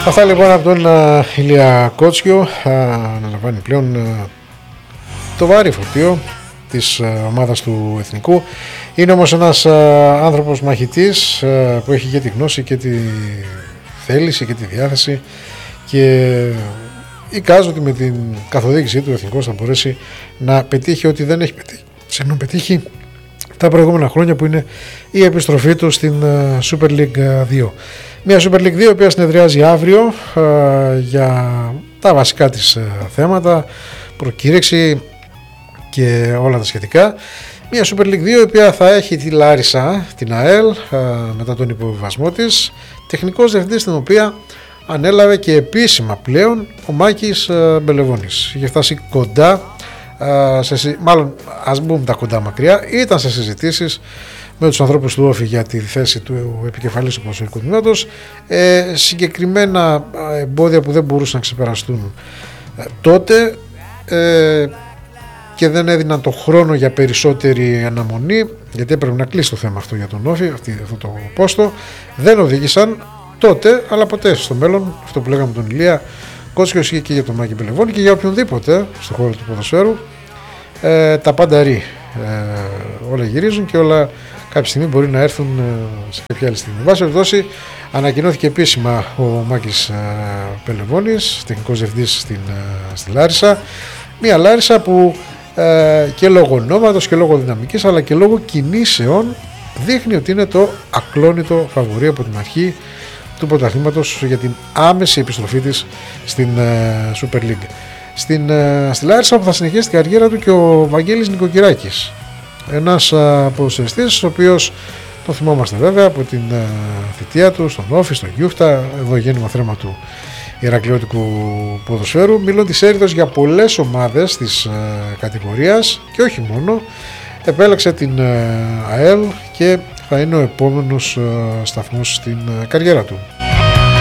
Αυτά λοιπόν από τον Ηλία Κότσιο. Αναλαμβάνει πλέον το βάρη φορτίο της ομάδας του Εθνικού. Είναι όμως ένας άνθρωπος μαχητής που έχει και τη γνώση και τη θέληση και τη διάθεση, και εικάζω ότι με την καθοδήγησή του ο Εθνικός θα μπορέσει να πετύχει ό,τι δεν έχει πετύχει τα προηγούμενα χρόνια, που είναι η επιστροφή του στην Super League 2. Μια Super League 2 η οποία συνεδριάζει αύριο για τα βασικά της θέματα, προκήρυξη και όλα τα σχετικά. Μια Super League 2 η οποία θα έχει τη Λάρισα, την ΑΕΛ, μετά τον υποβιβασμό της, τεχνικός διευθυντής την οποία ανέλαβε και επίσημα πλέον ο Μάκης Μπελεβώνης. Είχε φτάσει κοντά, μάλλον ας μπούμε τα κοντά μακριά, ήταν σε συζητήσεις με τους ανθρώπους του Όφη για τη θέση του επικεφαλής του ποδοσφαιρικού τμήματος, συγκεκριμένα εμπόδια που δεν μπορούσαν να ξεπεραστούν τότε και δεν έδιναν το χρόνο για περισσότερη αναμονή, γιατί έπρεπε να κλείσει το θέμα αυτό για τον Όφη, αυτό το πόστο. Δεν οδήγησαν τότε, αλλά ποτέ στο μέλλον. Αυτό που λέγαμε τον Ηλία Κότσιο ισχύει και για τον Μάκη Μπελεβώνη και για οποιονδήποτε στον χώρο του ποδοσφαίρου. Τα πάντα ρί, όλα γυρίζουν και όλα κάποια στιγμή μπορεί να έρθουν σε κάποια άλλη στιγμή. Εν πάση περιπτώσει, ανακοινώθηκε επίσημα ο Μάκης Μπελεβώνης, τεχνικός διευθυντής στη Λάρισα. Μια Λάρισα που και λόγω ονόματος και λόγω δυναμικής αλλά και λόγω κινήσεων δείχνει ότι είναι το ακλόνητο φαβορί από την αρχή του πρωταθλήματος για την άμεση επιστροφή της στην Super League. Στη Λάρισα που θα συνεχίσει την καριέρα του και ο Βαγγέλης Νοικοκυράκης, ένας ποδοσφαιριστής ο οποίος το θυμόμαστε βέβαια από την θητεία του στον Όφη, στον Γιούχτα, εδώ γέννημα θρέμα του Ηρακλειώτικου ποδοσφαίρου. Μίλων της έρητος για πολλές ομάδες της κατηγορίας και όχι μόνο. Επέλεξε την ΑΕΛ και θα είναι ο επόμενος σταθμός στην καριέρα του.